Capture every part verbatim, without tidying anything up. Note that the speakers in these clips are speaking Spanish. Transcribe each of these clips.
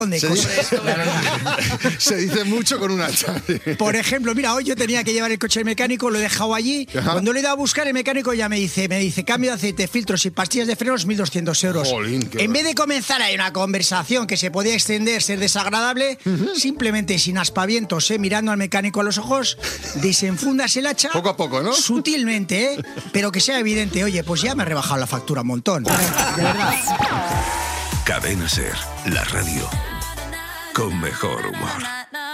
De se, cosas. dice, se dice mucho con una chave. Por ejemplo, mira, hoy yo tenía que llevar el coche al mecánico, lo he dejado allí. Ajá. Cuando lo he ido a buscar, el mecánico ya me dice, me dice, cambio de aceite, filtros y pastillas de frenos, mil doscientos euros. Jolín, qué en vez de comenzar ahí una conversación que se podía extender, ser desagradable, uh-huh. simplemente sin aspavientos, ¿eh? Mirando al mecánico a los ojos, desenfundas el hacha. Poco a poco, ¿no? Sutilmente, ¿eh? Pero que sea evidente, oye, pues ya me he rebajado la factura un montón. De verdad. Cadena Ser, la radio con mejor humor.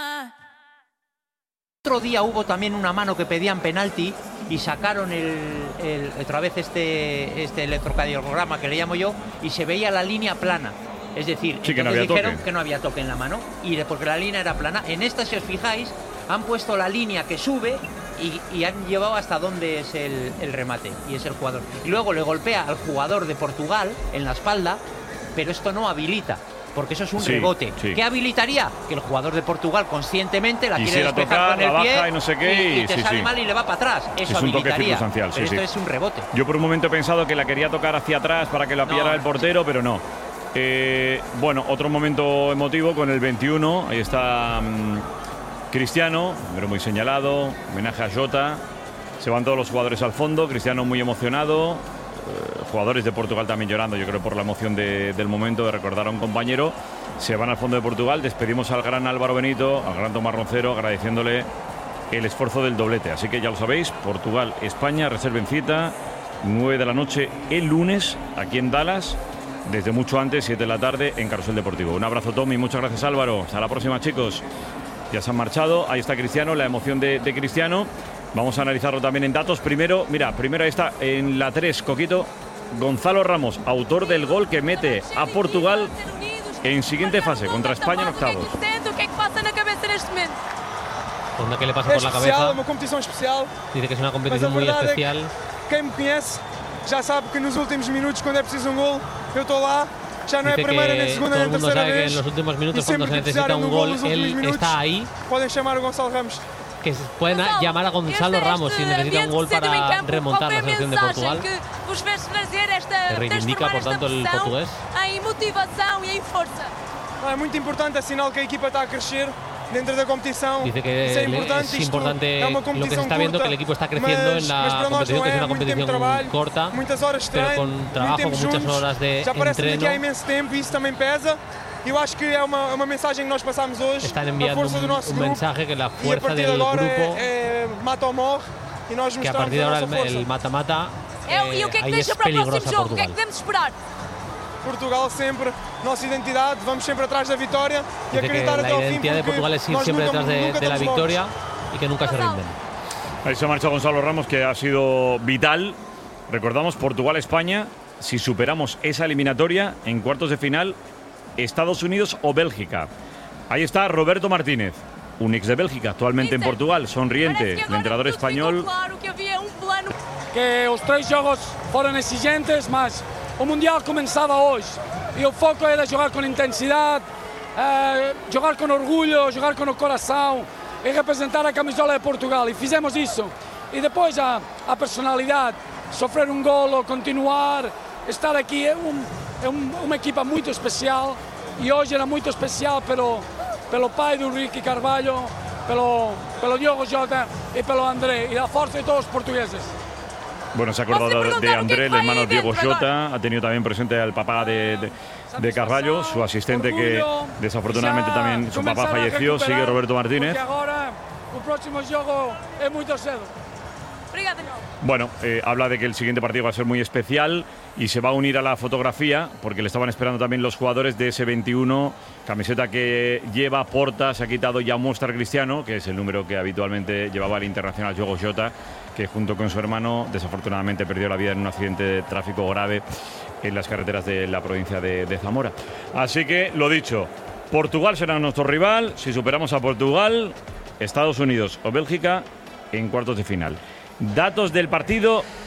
Otro día hubo también una mano que pedían penalti y sacaron el, el otra vez este, este electrocardiograma que le llamo yo y se veía la línea plana. Es decir, sí, que no dijeron toque. que no había toque en la mano y porque la línea era plana. En esta, si os fijáis, han puesto la línea que sube y, y han llevado hasta dónde es el, el remate y es el jugador. Y luego le golpea al jugador de Portugal en la espalda, pero esto no habilita. Porque eso es un sí, rebote. Sí. ¿Qué habilitaría? Que el jugador de Portugal conscientemente la quisiera quiere despejar tocar, con el la pie baja y no sé qué y, y te sí, sale sí. mal y le va para atrás. Eso es un toque habilitaría. circunstancial, sí, pero esto sí. es un rebote. Yo por un momento he pensado que la quería tocar hacia atrás para que la pillara no, el portero, pero no. Eh, bueno, otro momento emotivo con el veintiuno. Ahí está um, Cristiano, pero muy señalado. Homenaje a Jota. Se van todos los jugadores al fondo. Cristiano muy emocionado. Eh, jugadores de Portugal también llorando, yo creo, por la emoción de, del momento de recordar a un compañero. Se van al fondo de Portugal. Despedimos al gran Álvaro Benito, al gran Tomás Roncero, agradeciéndole el esfuerzo del doblete. Así que ya lo sabéis, Portugal, España, reserven cita, nueve de la noche el lunes, aquí en Dallas. Desde mucho antes, siete de la tarde, en Carrusel Deportivo. Un abrazo, Tommy. Muchas gracias, Álvaro. Hasta la próxima, chicos. Ya se han marchado. Ahí está Cristiano, la emoción de, de Cristiano. Vamos a analizarlo también en datos. Primero, mira, primero ahí está en la tres, Coquito, Gonzalo Ramos, autor del gol que mete a Portugal en siguiente fase, contra España en octavos. Onda que le pasa por la cabeza. Uma competição especial. Dice que es una competición muy especial. Quem me conhece já sabe que nos últimos minutos, quando é preciso um gol, eu estou lá. Já não é a primeira, nem a segunda, nem a terceira vez. En los últimos minutos, cuando se necesita un gol, él está ahí. Podem chamar o Gonçalo Ramos. Que pueden llamar a Gonzalo Ramos si necesita un gol para remontar la selección de Portugal. Que reivindica, por tanto, el portugués. É muito importante, é sinal que a equipa está a crescer dentro da competição. Dice que é importante, es importante é lo que se está viendo, que el equipo está creciendo mas, en la competición, que es una competición trabalho, corta, horas pero treino, con trabajo, con muchas juntos, horas de já parece entreno. Que há imenso tempo e isso também pesa. Eu acho que é uma, uma mensagem que nós passamos hoje. Están enviando un, un mensaje que la fuerza del agora grupo, é, é mata ou morre, e nós que a partir de ahora el mata-mata eh, ahí es peligrosa Portugal. Portugal sempre, nossa identidade, vamos sempre atrás da vitória e acreditar até ao fim. La identidad de Portugal es ir siempre detrás de, de la victoria y que nunca se rinden. Ahí se ha marchado Gonzalo Ramos, que ha sido vital. Recordamos, Portugal-España, si superamos esa eliminatoria en cuartos de final, Estados Unidos o Bélgica. Ahí está Roberto Martínez, un ex de Bélgica, actualmente en Portugal, sonriente, el entrenador español. Que os tres jogos foram exigentes, mas o Mundial começava hoje e o foco era jogar com intensidade, eh, jogar com orgulho, jogar com o coração e representar a camisola de Portugal, e fizemos isso. E depois a, a personalidade, sofrer um golo, continuar, estar aqui, é, um, é um, uma equipa muito especial e hoje era muito especial pelo, pelo pai do Henrique Carvalho, pelo, pelo Diogo Jota e pelo André e a força de todos os portugueses. Bueno, se ha acordado de André, el hermano Diego Jota, ha tenido también presente al papá de, de, de Carvalho, su asistente, que desafortunadamente también su papá falleció. Sigue Roberto Martínez. El próximo juego es muy cedo. Bueno, eh, habla de que el siguiente partido va a ser muy especial y se va a unir a la fotografía porque le estaban esperando también los jugadores de ese veintiuno, camiseta que lleva Porta, se ha quitado ya Mostar Cristiano, que es el número que habitualmente llevaba el internacional Diogo Jota, que junto con su hermano desafortunadamente perdió la vida en un accidente de tráfico grave en las carreteras de la provincia de, de Zamora. Así que, lo dicho, Portugal será nuestro rival. Si superamos a Portugal, Estados Unidos o Bélgica en cuartos de final. Datos del partido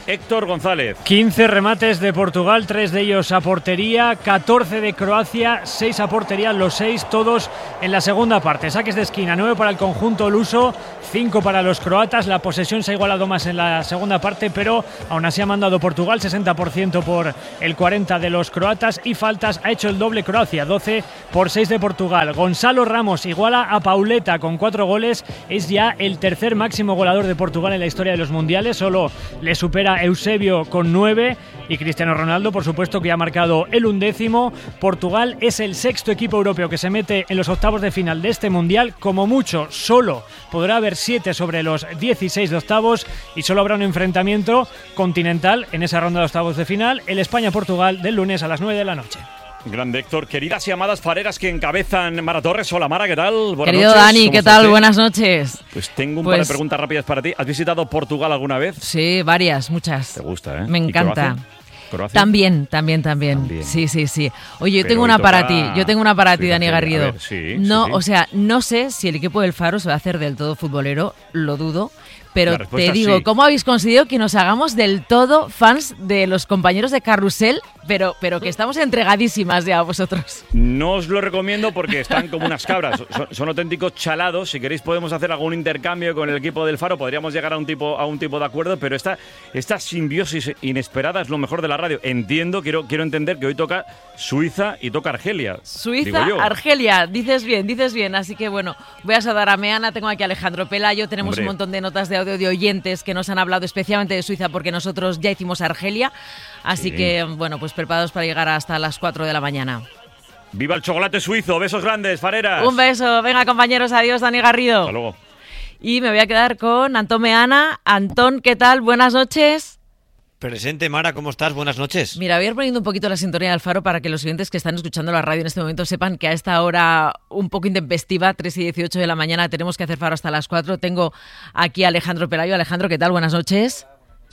Héctor González. quince remates de Portugal, tres de ellos a portería, catorce de Croacia, seis a portería, los seis todos en la segunda parte. Saques de esquina, nueve para el conjunto luso, cinco para los croatas. La posesión se ha igualado más en la segunda parte, pero aún así ha mandado Portugal, sesenta por ciento por el cuarenta de los croatas, y faltas ha hecho el doble Croacia, doce por seis de Portugal. Gonzalo Ramos iguala a Pauleta con cuatro goles, es ya el tercer máximo goleador de Portugal en la historia de los mundiales, solo le supera Eusebio con nueve, y Cristiano Ronaldo, por supuesto, que ha marcado el undécimo. Portugal es el sexto equipo europeo que se mete en los octavos de final de este mundial. Como mucho, solo podrá haber siete sobre los dieciséis de octavos, y solo habrá un enfrentamiento continental en esa ronda de octavos de final, el España-Portugal del lunes a las nueve de la noche. Grande Héctor, queridas y amadas fareras que encabezan Mara Torres. Hola Mara, ¿qué tal? Buenas Querido noches. Dani, ¿qué tal? Buenas noches. Pues tengo un Pues, par de preguntas rápidas para ti. ¿Has visitado Portugal alguna vez? Sí, varias, muchas. Te gusta, ¿eh? Me ¿Y encanta. Croacia? ¿Croacia? También, también, también, También. Sí, sí, sí. Oye, yo Pero tengo hoy una para toca- ti. Yo tengo una para ti, Fíjate, Dani a Garrido. ver, sí, no, sí, sí. o sea, no sé si el equipo del Faro se va a hacer del todo futbolero, lo dudo. La Pero respuesta te digo, sí. ¿cómo habéis conseguido que nos hagamos del todo fans de los compañeros de Carrusel? Pero, pero que estamos entregadísimas ya a vosotros. No os lo recomiendo porque están como unas cabras. Son, son auténticos chalados. Si queréis podemos hacer algún intercambio con el equipo del Faro. Podríamos llegar a un tipo, a un tipo de acuerdo, pero esta, esta simbiosis inesperada es lo mejor de la radio. Entiendo, quiero, quiero entender que hoy toca Suiza y toca Argelia. Suiza, digo yo. Argelia, dices bien, dices bien. Así que bueno, voy a saludar a Meana, tengo aquí a Alejandro Pelayo, tenemos Hombre. un montón de notas de audio de oyentes que nos han hablado especialmente de Suiza porque nosotros ya hicimos Argelia. Así Sí. que bueno, pues preparados para llegar hasta las cuatro de la mañana. ¡Viva el chocolate suizo! ¡Besos grandes, fareras! Un beso, venga compañeros, adiós Dani Garrido. Hasta luego. Y me voy a quedar con Antón Meana. Antón, ¿qué tal? Buenas noches. Presente, Mara, ¿cómo estás? Buenas noches. Mira, voy a ir poniendo un poquito la sintonía del Faro para que los oyentes que están escuchando la radio en este momento sepan que a esta hora un poco intempestiva, tres y dieciocho de la mañana, tenemos que hacer Faro hasta las cuatro. Tengo aquí a Alejandro Pelayo. Alejandro, ¿qué tal? Buenas noches.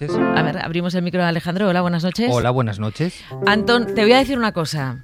A ver, abrimos el micro de Alejandro. Hola, buenas noches. Hola, buenas noches. Antón, te voy a decir una cosa.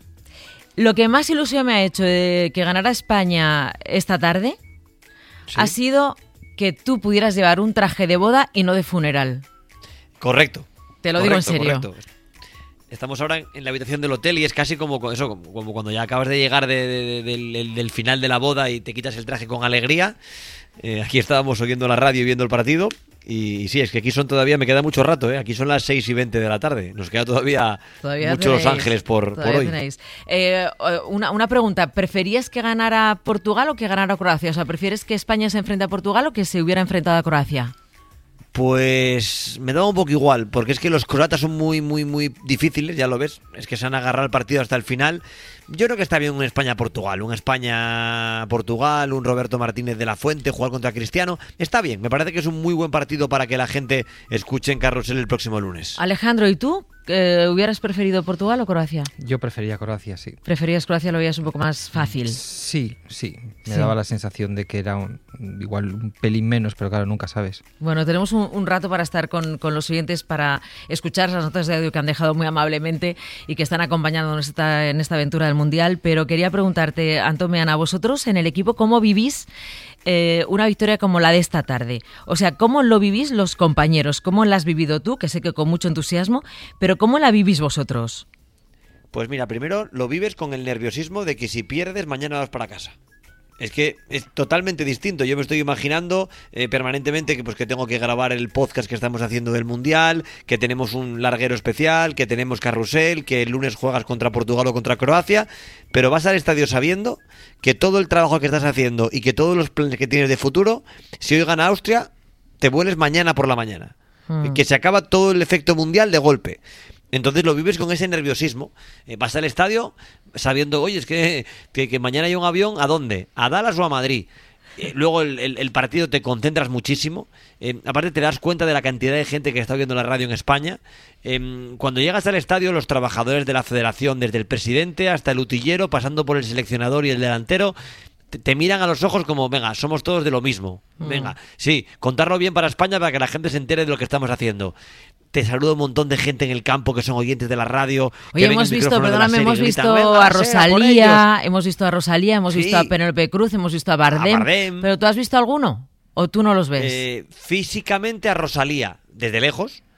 Lo que más ilusión me ha hecho de que ganara España esta tarde Sí. ha sido que tú pudieras llevar un traje de boda y no de funeral. Correcto. Te lo digo en Correcto, serio. correcto. Estamos ahora en la habitación del hotel y es casi como co- eso, como, como cuando ya acabas de llegar de- de- de- del, del- del final de la boda y te quitas el traje con alegría. Eh, aquí estábamos oyendo la radio y viendo el partido. Y, y sí, es que aquí son todavía, me queda mucho rato, ¿eh? Aquí son las seis y veinte de la tarde. Nos queda todavía, Todavía mucho Los tenéis, Ángeles por, por todavía hoy. tenéis. Eh, una, una pregunta, ¿preferías que ganara Portugal o que ganara Croacia? O sea, ¿prefieres que España se enfrente a Portugal o que se hubiera enfrentado a Croacia? Pues me da un poco igual, porque es que los croatas son muy, muy, muy difíciles, ya lo ves. Es que se han agarrado el partido hasta el final. Yo creo que está bien un España-Portugal, un España-Portugal, un Roberto Martínez de la Fuente, jugar contra Cristiano. Está bien, me parece que es un muy buen partido para que la gente escuche en Carrusel el próximo lunes. Alejandro, ¿y tú? Eh, ¿Hubieras preferido Portugal o Croacia? Yo prefería Croacia, sí. ¿Preferías Croacia? ¿Lo veías un poco más fácil? Sí, sí. Me Sí. daba la sensación de que era un- igual un pelín menos, pero claro, nunca sabes. Bueno, tenemos un, un rato para estar con, con los oyentes para escuchar las notas de audio que han dejado muy amablemente y que están acompañándonos en esta, en esta aventura del Mundial. Pero quería preguntarte, Antón Meana, vosotros en el equipo, ¿cómo vivís eh, una victoria como la de esta tarde? O sea, ¿cómo lo vivís los compañeros? ¿Cómo la has vivido tú? Que sé que con mucho entusiasmo, pero ¿cómo la vivís vosotros? Pues mira, primero lo vives con el nerviosismo de que si pierdes, mañana vas para casa. Es que es totalmente distinto. Yo me estoy imaginando eh, permanentemente que pues que tengo que grabar el podcast que estamos haciendo del Mundial, que tenemos un larguero especial, que tenemos carrusel, que el lunes juegas contra Portugal o contra Croacia, pero vas al estadio sabiendo que todo el trabajo que estás haciendo y que todos los planes que tienes de futuro, si hoy gana Austria, te vuelves mañana por la mañana. Mm. Que se acaba todo el efecto mundial de golpe. Entonces lo vives con ese nerviosismo. Eh, vas al estadio sabiendo, oye, es que, que, que mañana hay un avión, ¿a dónde? ¿A Dallas o a Madrid? Eh, luego el, el- el partido te concentras muchísimo. Eh, aparte te das cuenta de la cantidad de gente que está viendo la radio en España. Eh, cuando llegas al estadio, los trabajadores de la federación, desde el presidente hasta el utillero, pasando por el seleccionador y el delantero, te, te miran a los ojos como, venga, somos todos de lo mismo. Mm. Venga, sí, contarlo bien para España para que la gente se entere de lo que estamos haciendo. Te saluda un montón de gente en el campo que son oyentes de la radio. que Oye, ven hemos el visto, micrófono de la perdóname, serie y hemos gritan, visto "Venga, a sea, por Rosalía, ellos". hemos visto a Rosalía, hemos Sí. visto a Penélope Cruz, hemos visto a Bardem, Bardem. ¿pero tú has visto alguno? ¿O tú no los ves? Eh, físicamente a Rosalía, desde lejos.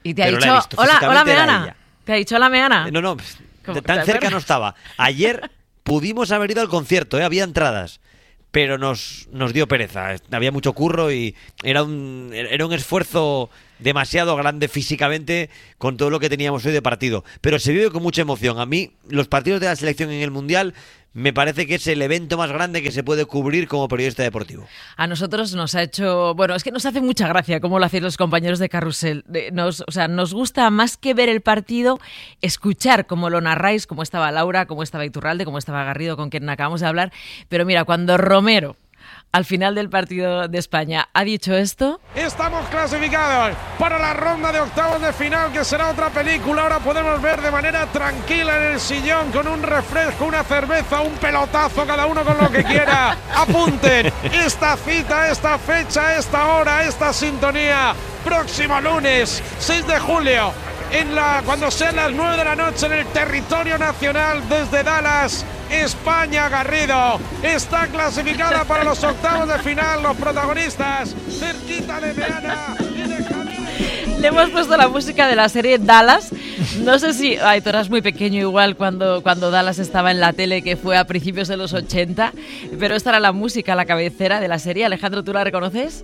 Y te ha pero dicho, la he visto, hola, hola físicamente era Meana. ella. Te ha dicho hola Meana. No, no, ¿Cómo? tan ¿Te cerca acuerdas? no estaba. Ayer pudimos haber ido al concierto, ¿eh? Había entradas, pero nos, nos dio pereza. Había mucho curro y era un, era un esfuerzo demasiado grande físicamente con todo lo que teníamos hoy de partido. Pero se vive con mucha emoción. A mí, los partidos de la selección en el Mundial me parece que es el evento más grande que se puede cubrir como periodista deportivo. A nosotros nos ha hecho... Bueno, es que nos hace mucha gracia cómo lo hacéis los compañeros de Carrusel. De- Nos, o sea, nos gusta más que ver el partido, escuchar cómo lo narráis, cómo estaba Laura, cómo estaba Iturralde, cómo estaba Garrido, con quien acabamos de hablar. Pero mira, cuando Romero, al final del partido de España, ha dicho esto... Estamos clasificados para la ronda de octavos de final, que será otra película. Ahora podemos ver de manera tranquila en el sillón, con un refresco, una cerveza, un pelotazo, cada uno con lo que quiera. Apunten esta cita, esta fecha, esta hora, esta sintonía. Próximo lunes, seis de julio, en la, cuando sean las nueve de la noche, en el territorio nacional, desde Dallas, España. Garrido está clasificada para los octavos de final. Los protagonistas, cerquita de Meana y de Javier. Le hemos puesto la música de la serie Dallas. No sé si... Ay, tú eras muy pequeño igual cuando, cuando Dallas estaba en la tele, que fue a principios de los ochenta. Pero esta era la música, la cabecera de la serie. Alejandro, ¿tú la reconoces?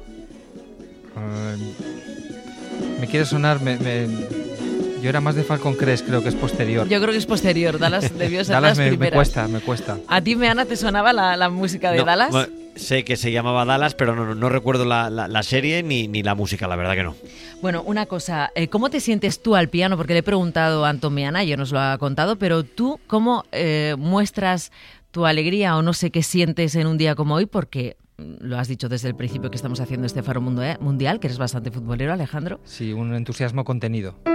Uh, me quiere sonar... Me, me... Yo era más de Falcon Crest, creo que es posterior. Yo creo que es posterior. Dallas debió ser Dallas las me, me primeras. cuesta, me cuesta. ¿A ti, Meana, te sonaba la, la música de No, Dallas? bueno, sé que se llamaba Dallas, pero no, no recuerdo la, la, la serie ni, ni la música, la verdad que no. Bueno, una cosa, eh, ¿cómo te sientes tú al piano? Porque le he preguntado a Antón Meana, yo nos lo ha contado, pero tú, ¿cómo eh, muestras tu alegría o no sé qué sientes en un día como hoy? Porque lo has dicho desde el principio que estamos haciendo este Faro Mundo, ¿eh? Mundial, que eres bastante futbolero, Alejandro. Sí, un entusiasmo contenido.